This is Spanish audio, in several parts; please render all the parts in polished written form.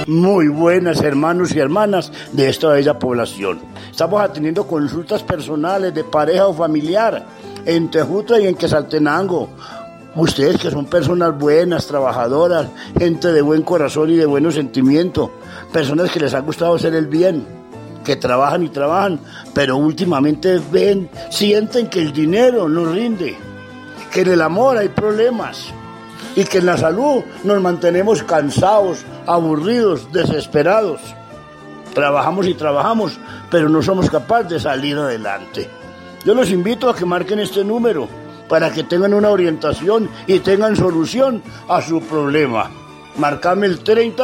muy buenas, hermanos y hermanas de esta bella población. Estamos atendiendo consultas personales de pareja o familiar en Tejutla y en Quetzaltenango. Ustedes que son personas buenas, trabajadoras, gente de buen corazón y de buenos sentimientos, personas que les ha gustado hacer el bien, que trabajan y trabajan, pero últimamente sienten que el dinero no rinde, que en el amor hay problemas y que en la salud nos mantenemos cansados, aburridos, desesperados. Trabajamos y trabajamos, pero no somos capaces de salir adelante. Yo los invito a que marquen este número para que tengan una orientación y tengan solución a su problema. Marcame el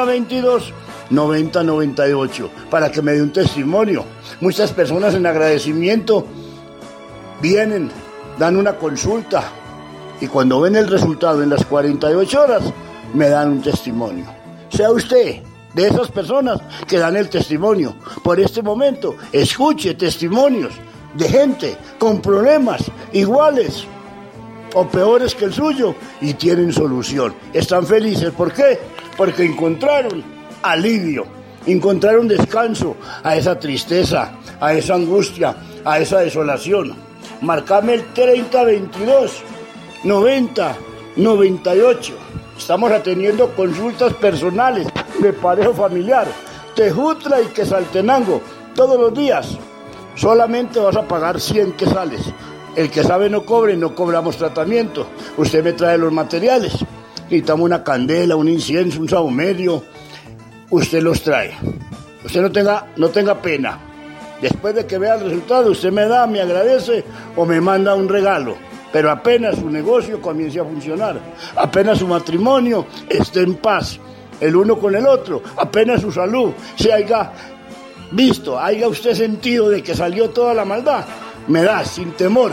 3022-9098 para que me dé un testimonio. Muchas personas en agradecimiento vienen, dan una consulta y cuando ven el resultado en las 48 horas me dan un testimonio. Sea usted de esas personas que dan el testimonio. Por este momento, escuche testimonios de gente con problemas iguales o peores que el suyo y tienen solución. Están felices. ¿Por qué? Porque encontraron alivio, encontraron descanso a esa tristeza, a esa angustia, a esa desolación. Marcame el 3022-9098. Estamos atendiendo consultas personales de pareja familiar, Tejutla y Quetzaltenango, todos los días. Solamente vas a pagar 100 quetzales. El que sabe no cobre, no cobramos tratamiento. Usted me trae los materiales. Necesitamos una candela, un incienso, un saumerio. Usted los trae. Usted no tenga pena. Después de que vea el resultado, usted me da, me agradece o me manda un regalo. Pero apenas su negocio comience a funcionar, apenas su matrimonio esté en paz, el uno con el otro, apenas su salud se haya visto, haya usted sentido de que salió toda la maldad, me da sin temor,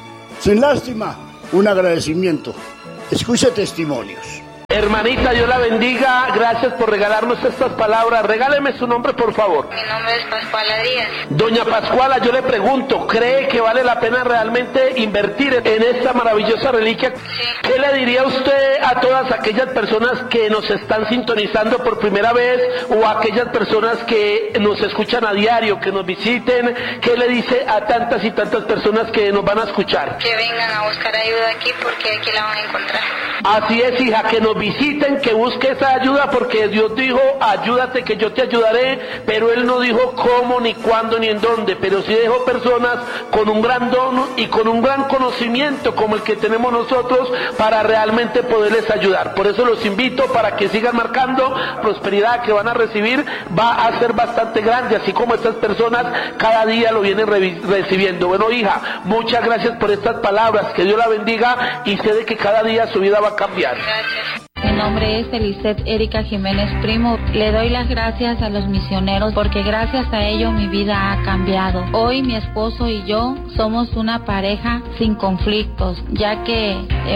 sin lástima, un agradecimiento. Escuche testimonios. Hermanita, Dios la bendiga, gracias por regalarnos estas palabras. Regáleme su nombre, por favor. Mi nombre es Pascuala Díaz. Doña Pascuala, yo le pregunto, ¿cree que vale la pena realmente invertir en esta maravillosa reliquia? Sí. ¿Qué le diría usted a todas aquellas personas que nos están sintonizando por primera vez o a aquellas personas que nos escuchan a diario, que nos visiten? ¿Qué le dice a tantas y tantas personas que nos van a escuchar? Que vengan a buscar ayuda aquí porque aquí la van a encontrar. Así es, hija, que nos visiten, que busque esa ayuda, porque Dios dijo, ayúdate que yo te ayudaré, pero Él no dijo cómo, ni cuándo, ni en dónde, pero sí dejó personas con un gran don y con un gran conocimiento como el que tenemos nosotros para realmente poderles ayudar. Por eso los invito para que sigan marcando. Prosperidad que van a recibir va a ser bastante grande, así como estas personas cada día lo vienen recibiendo. Bueno, hija, muchas gracias por estas palabras, que Dios la bendiga y sé de que cada día su vida va a cambiar. Gracias. Mi nombre es Eliseth Erika Jiménez Primo. Le doy las gracias a los misioneros porque gracias a ellos mi vida ha cambiado. Hoy mi esposo y yo somos una pareja sin conflictos, ya que